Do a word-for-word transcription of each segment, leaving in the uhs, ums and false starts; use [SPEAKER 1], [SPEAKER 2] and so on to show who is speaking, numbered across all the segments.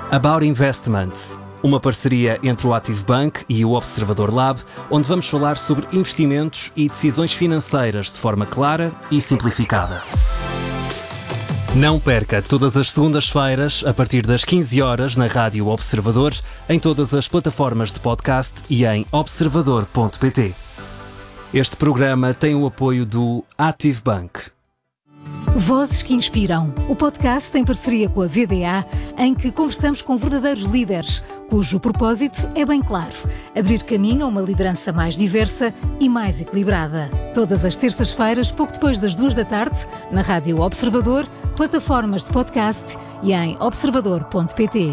[SPEAKER 1] About Investments, uma parceria entre o Active Bank e o Observador Lab, onde vamos falar sobre investimentos e decisões financeiras de forma clara e simplificada. Não perca todas as segundas-feiras, a partir das quinze horas, na Rádio Observador, em todas as plataformas de podcast e em observador ponto pt. Este programa tem o apoio do Active Bank.
[SPEAKER 2] Vozes que Inspiram, o podcast em parceria com a V D A, em que conversamos com verdadeiros líderes, cujo propósito é bem claro: abrir caminho a uma liderança mais diversa e mais equilibrada. Todas as terças-feiras, pouco depois das duas da tarde, na Rádio Observador, plataformas de podcast e em observador ponto pt.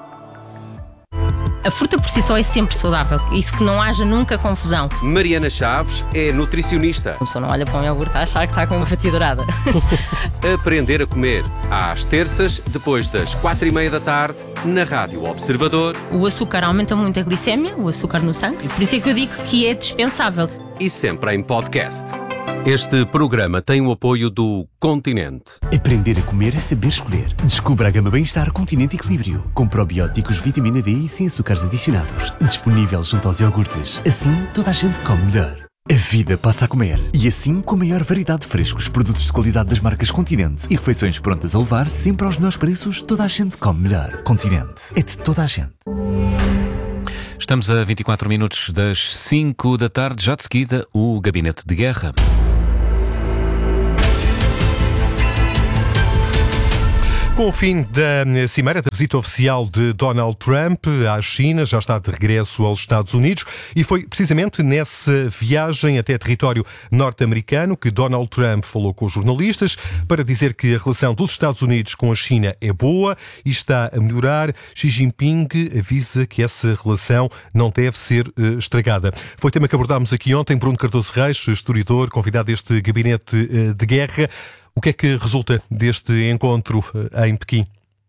[SPEAKER 3] A fruta por si só é sempre saudável, isso que não haja nunca confusão.
[SPEAKER 4] Mariana Chaves é nutricionista.
[SPEAKER 3] A pessoa não olha para um iogurte a achar que está com uma fatia dourada.
[SPEAKER 4] Aprender a comer, às terças, depois das quatro e meia da tarde, na Rádio Observador.
[SPEAKER 3] O açúcar aumenta muito a glicémia, o açúcar no sangue, e por isso é que eu digo que é dispensável.
[SPEAKER 4] E sempre em podcast. Este programa tem o apoio do Continente.
[SPEAKER 5] Aprender a comer é saber escolher. Descubra a gama Bem-Estar Continente Equilíbrio, com probióticos, vitamina D e sem açúcares adicionados. Disponível junto aos iogurtes. Assim, toda a gente come melhor. A vida passa a comer. E assim, com a maior variedade de frescos, produtos de qualidade das marcas Continente e refeições prontas a levar, sempre aos melhores preços, toda a gente come melhor. Continente. É de toda a gente.
[SPEAKER 6] Estamos a vinte e quatro minutos das cinco da tarde, já de seguida, o Gabinete de Guerra.
[SPEAKER 7] Com o fim da cimeira da visita oficial de Donald Trump à China, já está de regresso aos Estados Unidos e foi precisamente nessa viagem até território norte-americano que Donald Trump falou com os jornalistas para dizer que a relação dos Estados Unidos com a China é boa e está a melhorar. Xi Jinping avisa que essa relação não deve ser uh, estragada. Foi tema que abordámos aqui ontem. Bruno Cardoso Reis, historiador, convidado deste Gabinete uh, de Guerra. O que é que resulta deste encontro em Pequim?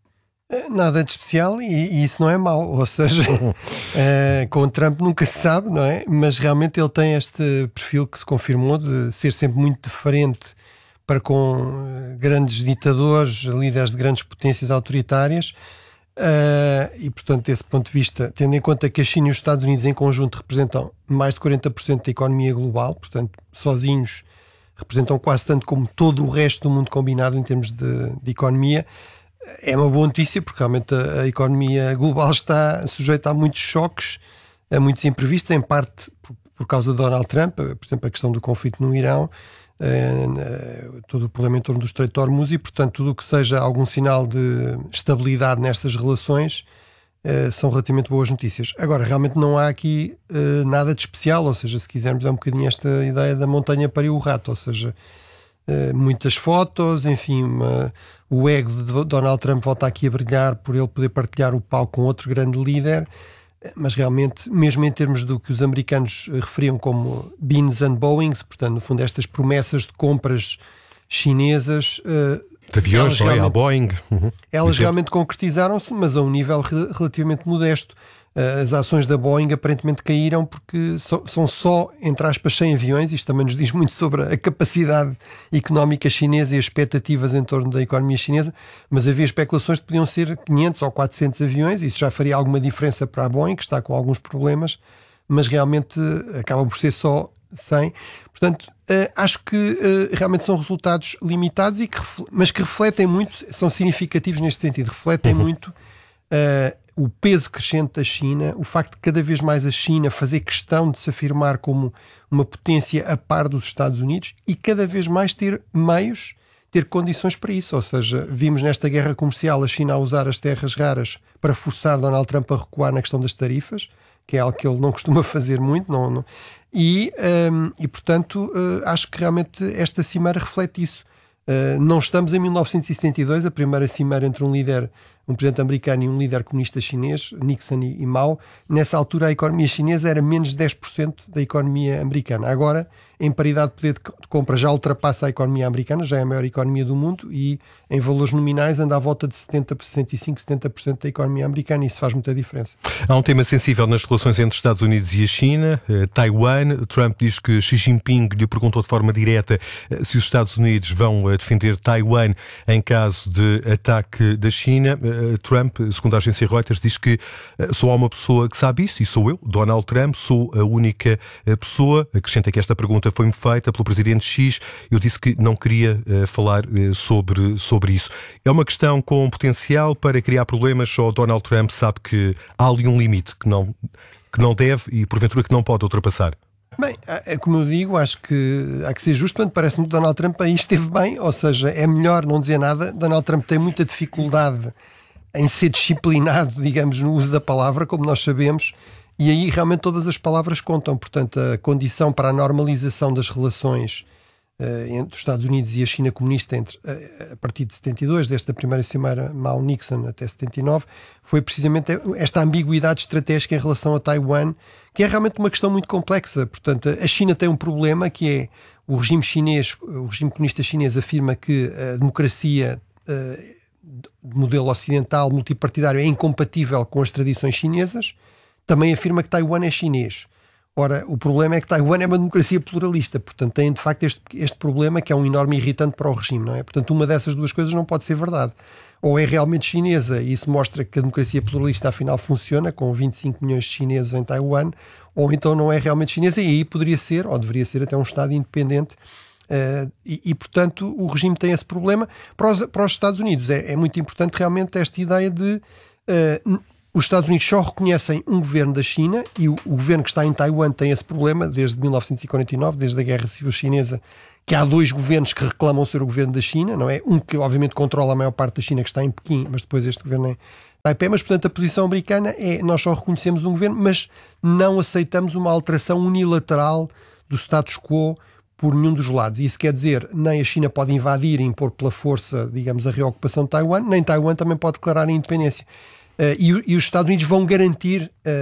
[SPEAKER 8] Nada de especial e, e isso não é mau, ou seja, uh, com o Trump nunca se sabe, não é? Mas realmente ele tem este perfil que se confirmou de ser sempre muito diferente para com grandes ditadores, líderes de grandes potências autoritárias uh, e, portanto, desse ponto de vista, tendo em conta que a China e os Estados Unidos em conjunto representam mais de quarenta por cento da economia global, portanto, sozinhos representam quase tanto como todo o resto do mundo combinado em termos de, de economia. É uma boa notícia porque realmente a, a economia global está sujeita a muitos choques, a muitos imprevistos, em parte por, por causa de Donald Trump, por exemplo a questão do conflito no Irão, eh, todo o problema em torno do Estreito de Hormuz e, portanto, tudo o que seja algum sinal de estabilidade nestas relações Uh, são relativamente boas notícias. Agora, realmente não há aqui uh, nada de especial, ou seja, se quisermos é um bocadinho esta ideia da montanha pariu o rato, ou seja, uh, muitas fotos, enfim, uma, o ego de Donald Trump volta aqui a brilhar por ele poder partilhar o palco com outro grande líder, mas realmente, mesmo em termos do que os americanos referiam como beans and Boeings, portanto, no fundo, estas promessas de compras chinesas... Uh,
[SPEAKER 7] de aviões, não é? A Boeing. Uhum.
[SPEAKER 8] Elas realmente concretizaram-se, mas a um nível re- relativamente modesto. Uh, as ações da Boeing aparentemente caíram porque so- são só, entre aspas, cem aviões. Isto também nos diz muito sobre a capacidade económica chinesa e as expectativas em torno da economia chinesa, mas havia especulações de que podiam ser quinhentos ou quatrocentos aviões. Isso já faria alguma diferença para a Boeing, que está com alguns problemas, mas realmente uh, acabam por ser só cem. Portanto, uh, acho que uh, realmente são resultados limitados, e que refl- mas que refletem muito, são significativos neste sentido, refletem uhum. muito uh, o peso crescente da China, o facto de cada vez mais a China fazer questão de se afirmar como uma potência a par dos Estados Unidos e cada vez mais ter meios, ter condições para isso. Ou seja, vimos nesta guerra comercial a China a usar as terras raras para forçar Donald Trump a recuar na questão das tarifas, que é algo que ele não costuma fazer muito, não, não. E, um, e, portanto, uh, acho que realmente esta cimeira reflete isso. Uh, não estamos em mil novecentos e setenta e dois, a primeira cimeira entre um líder, um presidente americano e um líder comunista chinês, Nixon e, e Mao. Nessa altura a economia chinesa era menos de dez por cento da economia americana. Agora, em paridade de poder de compra, já ultrapassa a economia americana, já é a maior economia do mundo e em valores nominais anda à volta de setenta, sessenta e cinco, setenta por cento da economia americana, e isso faz muita diferença.
[SPEAKER 7] Há um tema sensível nas relações entre Estados Unidos e a China, eh, Taiwan. Trump diz que Xi Jinping lhe perguntou de forma direta eh, se os Estados Unidos vão eh, defender Taiwan em caso de ataque da China. uh, Trump, segundo a agência Reuters, diz que uh, só há uma pessoa que sabe isso, e sou eu, Donald Trump, sou a única uh, pessoa. Acrescenta que esta pergunta foi-me feita pelo presidente X. Eu disse que não queria uh, falar uh, sobre, sobre isso. É uma questão com potencial para criar problemas, só Donald Trump sabe que há ali um limite que não, que não deve e, porventura, que não pode ultrapassar.
[SPEAKER 8] Bem, é como eu digo, acho que há que ser justo, portanto, parece-me que Donald Trump aí esteve bem, ou seja, é melhor não dizer nada. Donald Trump tem muita dificuldade em ser disciplinado, digamos, no uso da palavra, como nós sabemos, e aí realmente todas as palavras contam. Portanto, a condição para a normalização das relações uh, entre os Estados Unidos e a China comunista entre, uh, a partir de setenta e dois, desta primeira cimeira Mao-Nixon até setenta e nove, foi precisamente esta ambiguidade estratégica em relação a Taiwan, que é realmente uma questão muito complexa. Portanto, a China tem um problema que é o regime chinês, o regime comunista chinês afirma que a democracia uh, de modelo ocidental, multipartidário, é incompatível com as tradições chinesas. Também afirma que Taiwan é chinês. Ora, o problema é que Taiwan é uma democracia pluralista, portanto tem de facto este, este problema que é um enorme irritante para o regime, não é? Portanto, uma dessas duas coisas não pode ser verdade. Ou é realmente chinesa, e isso mostra que a democracia pluralista afinal funciona, com vinte e cinco milhões de chineses em Taiwan, ou então não é realmente chinesa, e aí poderia ser, ou deveria ser até um Estado independente, uh, e, e portanto o regime tem esse problema. Para os, para os Estados Unidos é, é muito importante realmente esta ideia de uh, os Estados Unidos só reconhecem um governo da China, e o, o governo que está em Taiwan tem esse problema desde mil novecentos e quarenta e nove, desde a Guerra Civil Chinesa, que há dois governos que reclamam ser o governo da China, não é? Um que obviamente controla a maior parte da China, que está em Pequim, mas depois este governo é Taipei. Mas portanto a posição americana é: nós só reconhecemos um governo, mas não aceitamos uma alteração unilateral do status quo por nenhum dos lados. E isso quer dizer, nem a China pode invadir e impor pela força, digamos, a reocupação de Taiwan, nem Taiwan também pode declarar a independência. Uh, e, e os Estados Unidos vão garantir uh,